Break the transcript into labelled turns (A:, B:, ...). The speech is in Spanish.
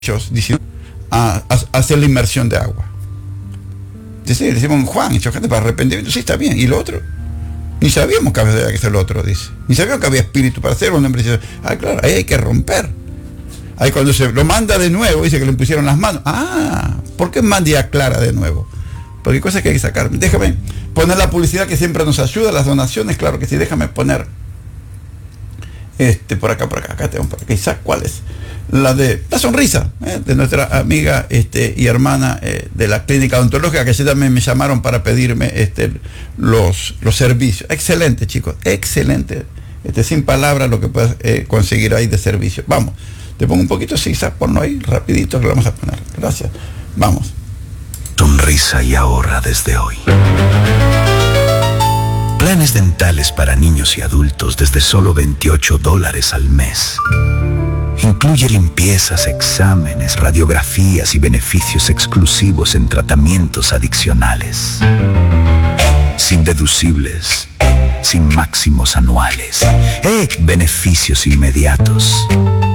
A: a hacer la inmersión de agua. Dice, le decimos, Juan, chocate para arrepentimiento, sí, está bien. ¿Y lo otro? Ni sabíamos que había que hacer lo otro, dice. Ni sabíamos que había espíritu para hacerlo. Un hombre dice, claro, ahí hay que romper. Ahí cuando se lo manda de nuevo, dice que le pusieron las manos. ¿Por qué manda y aclara de nuevo? Porque hay cosas que hay que sacar. Déjame poner la publicidad que siempre nos ayuda, las donaciones, claro que sí. Déjame poner por acá, acá tengo por acá. Isaac, ¿cuál es? La de la sonrisa, de nuestra amiga y hermana de la clínica odontológica, que ayer también me llamaron para pedirme los servicios. Excelente, chicos, excelente. Sin palabras lo que puedes conseguir ahí de servicio. Vamos, te pongo un poquito, sí, Isaac, ponlo ahí, rapidito, que lo vamos a poner. Gracias. Vamos.
B: Sonrisa y ahorra desde hoy. Planes dentales para niños y adultos desde solo $28 al mes. Incluye limpiezas, exámenes, radiografías y beneficios exclusivos en tratamientos adicionales. Sin deducibles, sin máximos anuales. Beneficios inmediatos.